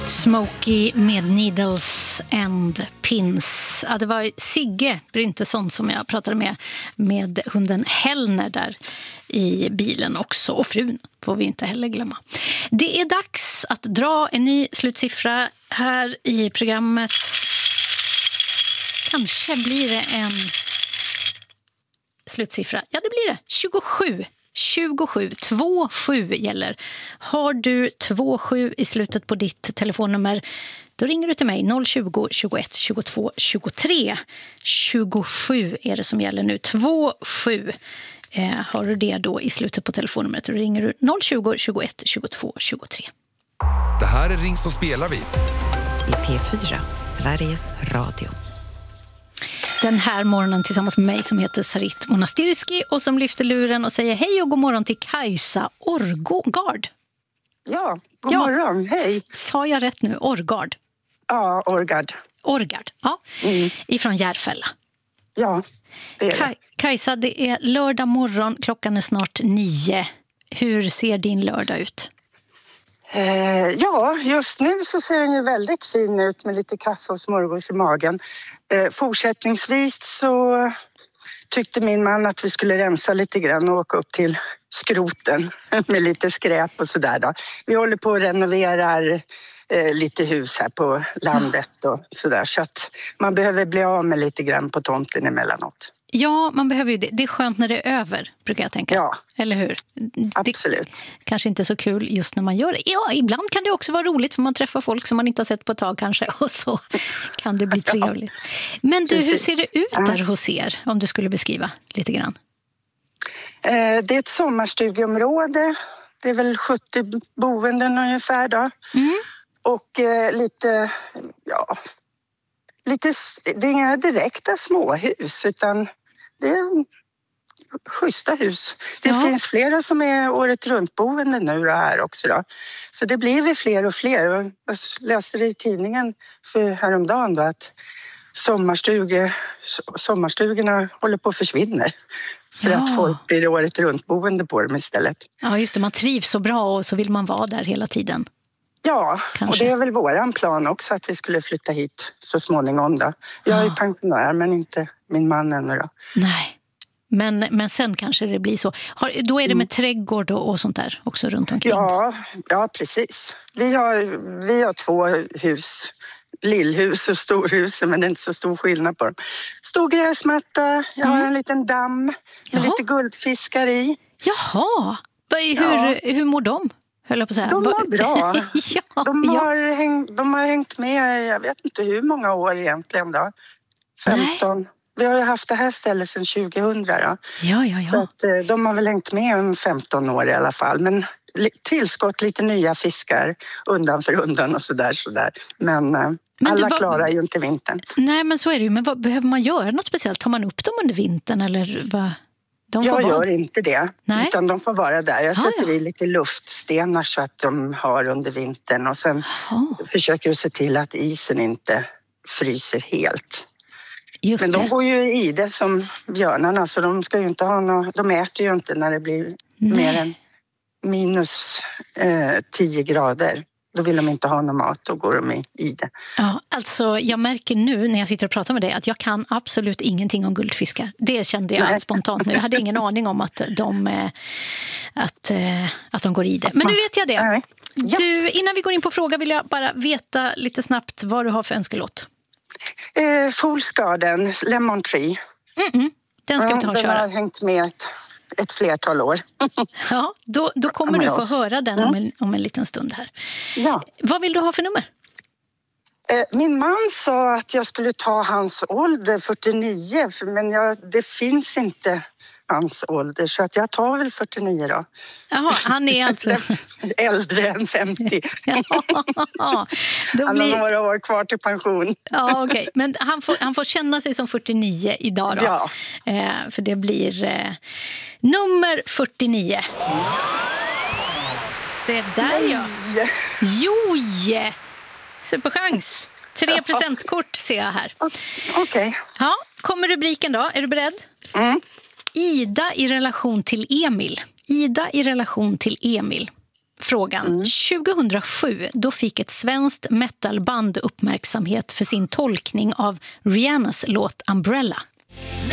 Smokey med Needles and Pins. Ja, det var Sigge Bryntesson som jag pratade med hunden Hellner där i bilen också. Och frun får vi inte heller glömma. Det är dags att dra en ny slutsiffra här i programmet. Kanske blir det en slutsiffra. Ja, det blir det. 27. 27 gäller. Har du 27 i slutet på ditt telefonnummer, då ringer du till mig 020 21 22 23. 27 är det som gäller nu. 27. Har du det då i slutet på telefonnumret, då ringer du 020 21 22 23. Det här är Ring som spelar vi. I P4, Sveriges Radio. Den här morgonen tillsammans med mig som heter Sarit Monastirski och som lyfter luren och säger hej och god morgon till Kajsa Orgard. Ja, god morgon, hej. Sa jag rätt nu? Orgard? Ja, Orgard. Orgard, ja. Ifrån Järfälla. Ja, det är det. Kajsa, det är lördag morgon, klockan är snart 9. Hur ser din lördag ut? Ja, just nu så ser den ju väldigt fin ut med lite kaffe och smörgås i magen. Fortsättningsvis så tyckte min man att vi skulle rensa lite grann och åka upp till skroten med lite skräp och sådär då. Vi håller på att renoverar lite hus här på landet och sådär, så att man behöver bli av med lite grann på tomten emellanåt. Ja, man behöver ju det. Det är skönt när det är över, brukar jag tänka. Ja, eller hur? absolut. Det kanske inte är så kul just när man gör det. Ja, ibland kan det också vara roligt för man träffar folk som man inte har sett på ett tag kanske. Och så kan det bli trevligt. Men du, hur ser det ut där hos er? Om du skulle beskriva lite grann. Det är ett sommarstugeområde. Det är väl 70 boenden ungefär då. Och lite, det är inga direkta småhus utan det är schyssta hus. Det finns flera som är året runt boende nu och här också då. Så det blir väl fler och fler. Jag läste det i tidningen för häromdagen då att sommarstugorna håller på att försvinna. För att folk blir året runt boende på dem istället. Ja, just det. Man trivs så bra och så vill man vara där hela tiden. Ja, kanske. Och det är väl våran plan också att vi skulle flytta hit så småningom då. Jag är pensionär men inte min man ännu då. Nej, men sen kanske det blir så. Då är det med trädgård och sånt där också runt omkring? Ja, precis. Vi har 2 hus. Lillhus och storhus, men det är inte så stor skillnad på dem. Stor gräsmatta, jag har en liten damm med lite guldfiskar i. Jaha, hur mår de? Höll jag på att säga. De mår bra. De har hängt med, jag vet inte hur många år egentligen då. 15. Nej. Vi har ju haft det här stället sedan 2000 då. Ja. Så att de har väl hängt med om 15 år i alla fall. Men tillskott lite nya fiskar undan för undan och sådär. Men alla klarar ju inte vintern. Nej, men så är det ju. Men behöver man göra något speciellt? Tar man upp dem under vintern eller vad? Jag gör inte det, utan de får vara där. Jag sätter i lite luftstenar så att de har under vintern och sen försöker jag se till att isen inte fryser helt. Men de går ju i det som björnarna, så de ska ju inte ha de äter ju inte när det blir mer än minus 10 grader. Då vill de inte ha någon mat, då går de i det. Ja, alltså jag märker nu när jag sitter och pratar med dig att jag kan absolut ingenting om guldfiskar. Det kände jag spontant nu. Jag hade ingen aning om att de går i det. Men nu vet jag det. Ja. Du, innan vi går in på fråga vill jag bara veta lite snabbt vad du har för önskelåt. Fool's Garden, Lemon Tree. Den ska vi ta och köra. Den har hängt med ett flertal år. Ja, då kommer du få höra den om en liten stund här. Ja. Vad vill du ha för nummer? Min man sa att jag skulle ta hans ålder, 49, men det finns inte hans ålder, så att jag tar väl 49 då. Jaha, han är alltså äldre än 50. Ja, han har några år kvar till pension. Ja, okej. Men han får känna sig som 49 idag då. Ja. För det blir nummer 49. Se där ja. Joj! Superchans. 3 presentkort ser jag här. Okej. Ja, kommer rubriken då? Är du beredd? Ida i relation till Emil. Ida i relation till Emil. frågan. 2007 då fick ett svenskt metalband uppmärksamhet för sin tolkning av Rihannas låt Umbrella.